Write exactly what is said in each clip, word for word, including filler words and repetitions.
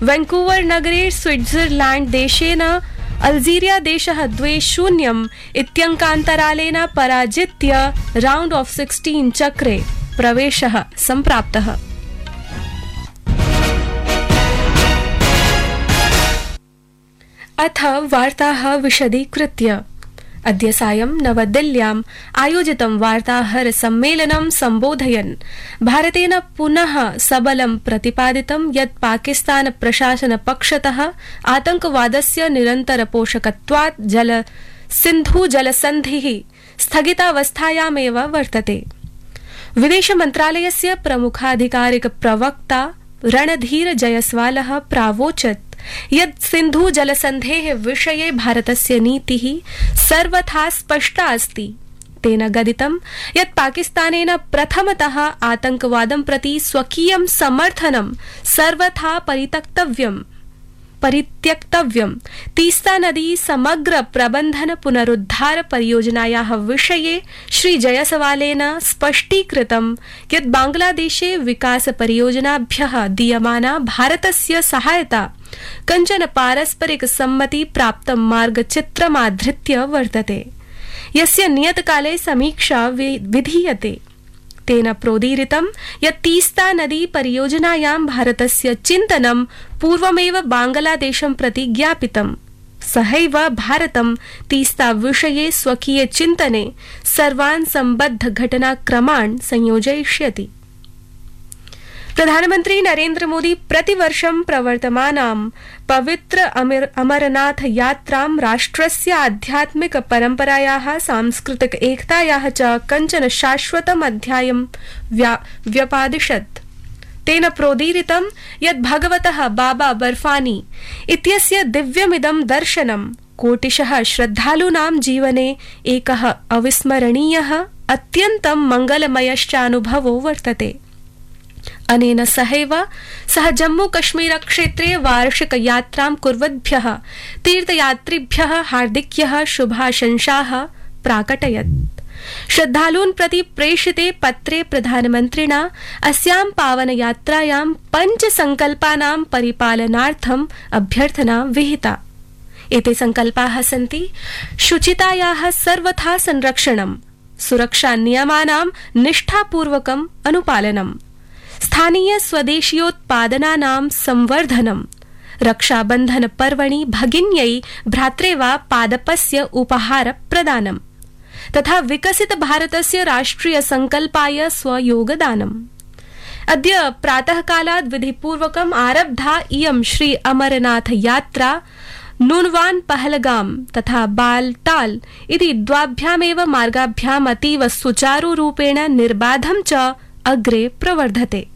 Vancouver नगरे Switzerland देशेन Algeria देशः द्वे शून्यम् इत्यङ्कान्तरालेन पराजित्य राउंड ऑफ सिक्सटीन चक्रे प्रवेशः सम्प्राप्तः। अथ वार्ताः विशदीकृत्य। अद्य सायं नवदिल्ल्याम् आयोजितं वार्ताहर सम्मेलनं सम्बोधयन् भारतेन पुनः सबलं प्रतिपादितं यत् पाकिस्तान प्रशासन पक्षतः आतंकवादस्य निरन्तर पोषकत्वात् जल सिन्धु जलसन्धिः स्थगितावस्थायामेव वर्तते। विदेश मन्त्रालयस्य प्रमुखाधिकारिक प्रवक्ता रणधीर जयस्वालः प्रावोचत् यत् सिन्धु जलसन्धेः विषये भारतस्य नीतिः सर्वथा स्पष्टा अस्ति। तेन गदितं यत् पाकिस्तानेन प्रथमतः आतंकवादं प्रति स्वकीयं समर्थनं सर्वथा परित्यक्तव्यम् परित्यक्तव्यम्। तीस्ता नदी समग्र प्रबंधन पुनरुद्धार परियोजनायाः विषये श्री जयसवालेन स्पष्टीकृतं यत् बांग्लादेशे विकास परियोजनाभ्यः दीयमाना भारतस्य सहायता कञ्चन पारस्परिक सम्मति प्राप्तं मार्गचित्रमाधृत्य वर्तते, यस्य नियतकाले समीक्षा विधीयते। तेन प्रोदीरितं यत् तीस्ता नदी परियोजनायां भारतस्य चिन्तनं पूर्वमेव बांग्लादेशं प्रति ज्ञापितम्। सहैव भारतं तीस्ता विषये स्वकीये चिन्तने सर्वान् सम्बद्ध घटनाक्रमान् संयोजयिष्यति। प्रधानमंत्री नरेंद्र मोदी प्रतिवर्षं प्रवर्तमानां पवित्र अमर अमरनाथ यात्रां राष्ट्रस्य आध्यात्मिक परंपरायाः सांस्कृतिक एकतायाः च कञ्चन शाश्वतम् अध्यायं व्यपादिशत्। तेन प्रोदीरितं यत् भगवतः बाबा बर्फानी इत्यस्य दिव्यमिदं दर्शनं कोटिशः श्रद्धालूनां जीवने एकः अविस्मरणीयः अत्यन्तं मङ्गलमयश्चानुभवो वर्तते। अनेन सहैव सः जम्मू कश्मीर क्षेत्रे वार्षिक यात्रां कुर्वद्भ्यः तीर्थयात्रिभ्यः हार्दिक्यः शुभाशंसाः प्राकटयत्। श्रद्धालून् प्रति प्रेषिते पत्रे प्रधानमन्त्रिणा अस्यां पावन यात्रायां पंच संकल्पानां परिपालनार्थम् अभ्यर्थना विहिता। एते संकल्पाः सन्ति शुचितायाः सर्वथा संरक्षणं, सुरक्षा नियमानां निष्ठापूर्वकम् अनुपालनम्, स्थानीय स्वदेशीयोत्पादनानां संवर्धनम्, रक्षाबन्धन पर्वणि भगिन्यै भ्रात्रे वा पादपस्य उपहार प्रदानम् तथा विकसित भारतस्य राष्ट्रिय संकल्पाय स्वयोगदानम्। अद्य प्रातःकालात् विधिपूर्वकम् आरब्धा इयं श्री अमरनाथ यात्रा नूनवान पहलगाम तथा बालटाल इति द्वाभ्यामेव मार्गाभ्याम् अतीव सुचारुरूपेण निर्बाधं च अग्रे प्रवर्धते।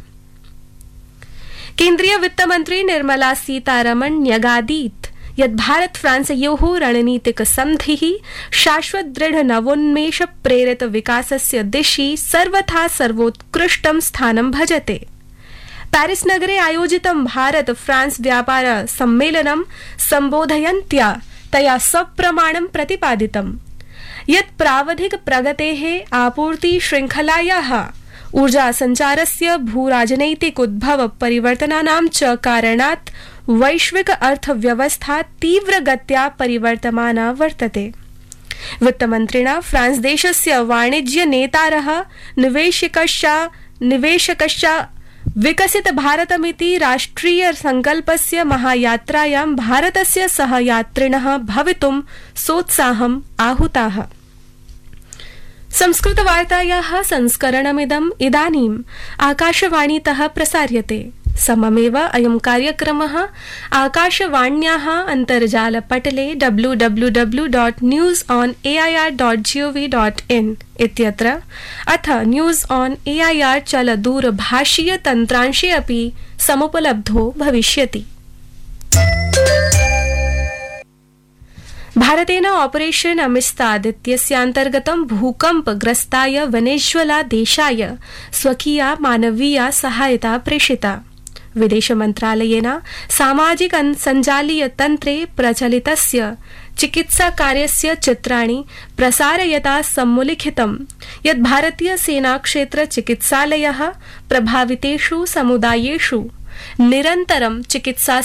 केन्द्रीय वित्तमन्त्री निर्मला सीतारमण न्यगादीत् यत् भारत फ्रांसयोः रणनीतिक सन्धिः शाश्वत दृढ नवोन्मेष प्रेरित विकासस्य दिशि सर्वथा सर्वोत्कृष्टं स्थानं भजते। पेरिस नगरे आयोजितं भारत फ्रांस व्यापार सम्मेलनं सम्बोधयन्त्या तया सप्रमाणं प्रतिपादितं यत् प्रावधिक प्रगतेः आपूर्ति श्रृंखलायाः ऊर्जा संचारस्य भूराजनैतिक उद्भव परिवर्तनानां च कारणात् वैश्विक अर्थव्यवस्था तीव्रगत्या परिवर्तमाना वर्तते। वित्तमन्त्रिणा फ्रांस देशस्य वाणिज्य नेतारः निवेशकश्च निवेशकश्च विकसित भारतमिति राष्ट्रिय संकल्पस्य महायात्रायां भारतस्य सहयात्रिणः भवितुं सोत्साहम् आहुताः। संस्कृतवार्तायाः संस्करणमिदम् इदानीम् आकाशवाणीतः प्रसार्यते। सममेव अयं कार्यक्रमः आकाशवाण्याः अन्तर्जालपटले W W W dot news on A I R dot G O V dot in इत्यत्र अथ news on A I R चलदूरभाषीय तन्त्रांशे अपि समुपलब्धो भविष्यति। भारतेन ऑपरेशन अमिस्ताद इत्यस्यान्तर्गतं भूकम्पग्रस्ताय वेनेजुएला देशाय स्वकीया मानवीया सहायता प्रेषिता। विदेश मन्त्रालयेन सामाजिक सञ्जालीय तन्त्रे प्रचलितस्य चिकित्सा कार्यस्य चित्राणि प्रसारयता सम्मुलिखितं यत् भारतीय सेना क्षेत्र चिकित्सालयः प्रभावितेषु समुदायेषु निरन्तरं चिकित्सा